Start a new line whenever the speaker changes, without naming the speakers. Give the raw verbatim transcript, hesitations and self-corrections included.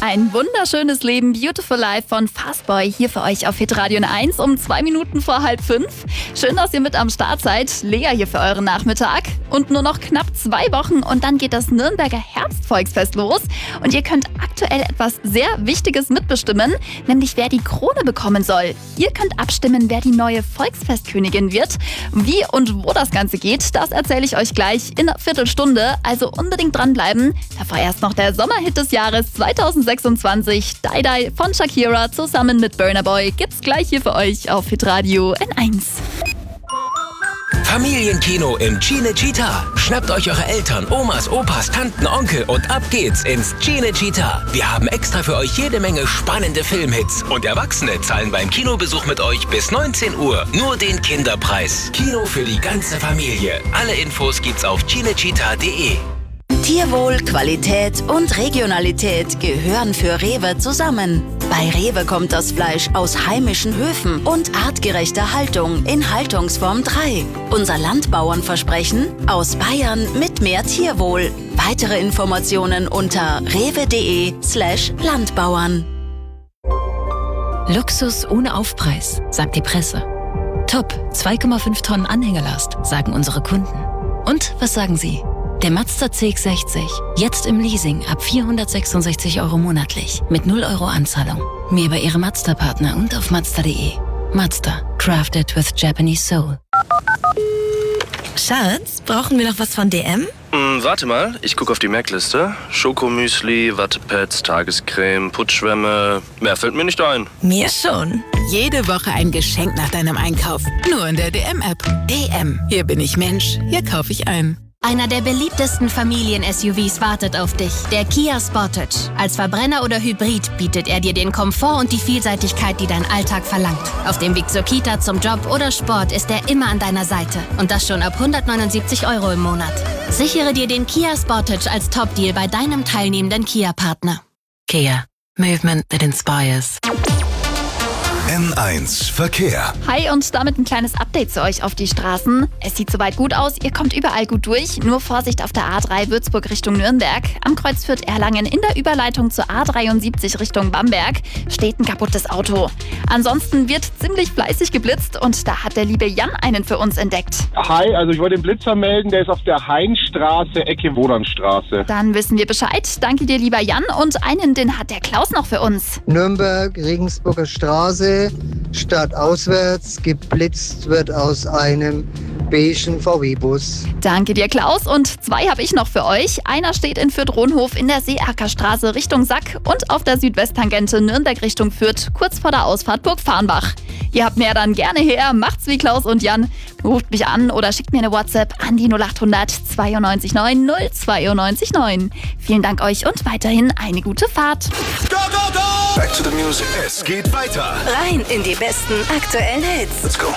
Ein wunderschönes Leben, Beautiful Life von Fastboy hier für euch auf Hitradio eins um zwei Minuten vor halb fünf. Schön, dass ihr mit am Start seid. Lea hier für euren Nachmittag. Und nur noch knapp zwei Wochen und dann geht das Nürnberger Herbstvolksfest los. Und ihr könnt aktuell etwas sehr Wichtiges mitbestimmen, nämlich wer die Krone bekommen soll. Ihr könnt abstimmen, wer die neue Volksfestkönigin wird. Wie und wo das Ganze geht, das erzähle ich euch gleich in einer Viertelstunde. Also unbedingt dranbleiben. Davor erst noch der Sommerhit des Jahres zweitausendsechsundzwanzig. Die Die von Shakira zusammen mit Burna Boy gibt's gleich hier für euch auf Hitradio N eins.
Familienkino im Cinecittà. Schnappt euch eure Eltern, Omas, Opas, Tanten, Onkel und ab geht's ins Cinecittà. Wir haben extra für euch jede Menge spannende Filmhits. Und Erwachsene zahlen beim Kinobesuch mit euch bis neunzehn Uhr nur den Kinderpreis. Kino für die ganze Familie. Alle Infos gibt's auf cinecittà punkt de.
Tierwohl, Qualität und Regionalität gehören für Rewe zusammen. Bei Rewe kommt das Fleisch aus heimischen Höfen und artgerechter Haltung in Haltungsform drei. Unser Landbauernversprechen: aus Bayern mit mehr Tierwohl. Weitere Informationen unter rewe.de slash Landbauern.
Luxus ohne Aufpreis, sagt die Presse. Top, zwei Komma fünf Tonnen Anhängerlast, sagen unsere Kunden. Und was sagen Sie? Der Mazda C X sechzig, jetzt im Leasing ab vierhundertsechsundsechzig Euro monatlich, mit null Euro Anzahlung. Mehr bei Ihrem Mazda-Partner und auf mazda punkt de. Mazda, crafted with Japanese soul.
Schatz, brauchen wir noch was von D M?
Hm, warte mal, ich gucke auf die Merkliste. Schokomüsli, Wattepads, Tagescreme, Putzschwämme. Mehr fällt mir nicht ein.
Mir schon.
Jede Woche ein Geschenk nach deinem Einkauf. Nur in der D M-App. D M. Hier bin ich Mensch. Hier kaufe ich ein.
Einer der beliebtesten Familien-S U Vs wartet auf dich, der Kia Sportage. Als Verbrenner oder Hybrid bietet er dir den Komfort und die Vielseitigkeit, die dein Alltag verlangt. Auf dem Weg zur Kita, zum Job oder Sport ist er immer an deiner Seite. Und das schon ab hundertneunundsiebzig Euro im Monat. Sichere dir den Kia Sportage als Top-Deal bei deinem teilnehmenden Kia-Partner.
Kia. Movement that inspires.
N eins Verkehr.
Hi und damit ein kleines Update zu euch auf die Straßen. Es sieht soweit gut aus, ihr kommt überall gut durch. Nur Vorsicht auf der A drei Würzburg Richtung Nürnberg. Am Kreuz Fürth-Erlangen in der Überleitung zur A dreiundsiebzig Richtung Bamberg steht ein kaputtes Auto. Ansonsten wird ziemlich fleißig geblitzt und da hat der liebe Jan einen für uns entdeckt.
Hi, also ich wollte den Blitzer melden, der ist auf der Heinstraße, Ecke Wodanstraße.
Dann wissen wir Bescheid. Danke dir, lieber Jan. Und einen, den hat der Klaus noch für uns.
Nürnberg, Regensburger Straße. Stadtauswärts geblitzt wird aus einem beigen V W-Bus.
Danke dir, Klaus. Und zwei habe ich noch für euch. Einer steht in Fürth-Rohnhof in der Seeackerstraße Richtung Sack und auf der Südwesttangente Nürnberg Richtung Fürth, kurz vor der Ausfahrt Burg-Farnbach. Ihr habt mehr dann gerne her. Macht's wie Klaus und Jan. Ruft mich an oder schickt mir eine WhatsApp an die null acht hundert zweiundneunzig neun null zweiundneunzig neun. Vielen Dank euch und weiterhin eine gute Fahrt.
Go, go, go! Back to the music. Es geht weiter.
Rein in die besten aktuellen Hits.
Let's go.